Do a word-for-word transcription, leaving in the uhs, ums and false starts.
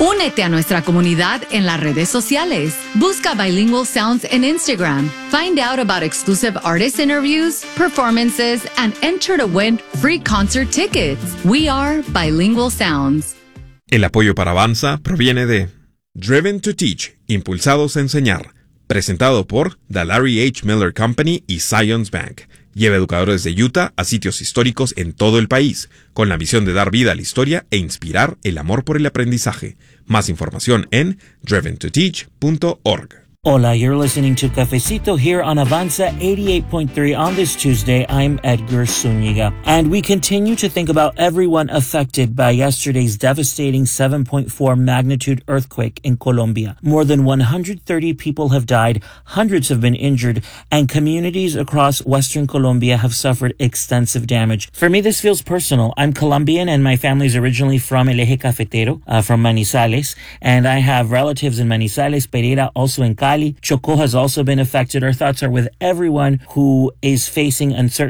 Únete a nuestra comunidad en las redes sociales. Busca Bilingual Sounds en Instagram. Find out about exclusive artist interviews, performances, and enter to win free concert tickets. We are Bilingual Sounds. El apoyo para Avanza proviene de Driven to Teach, Impulsados a Enseñar, presentado por The Larry H. Miller Company y Zions Bank. Lleva educadores de Utah a sitios históricos en todo el país, con la misión de dar vida a la historia e inspirar el amor por el aprendizaje. Más información en driven to teach punto org. Hola, you're listening to Cafecito here on Avanza eighty-eight point three. On this Tuesday, I'm Edgar Zúñiga, and we continue to think about everyone affected by yesterday's devastating seven point four magnitude earthquake in Colombia. More than one hundred thirty people have died, hundreds have been injured, and communities across Western Colombia have suffered extensive damage. For me, this feels personal. I'm Colombian, and my family's originally from El Eje Cafetero, uh, from Manizales, and I have relatives in Manizales, Pereira, also in Cali. Chocó has also been affected. Our thoughts are with everyone who is facing uncertainty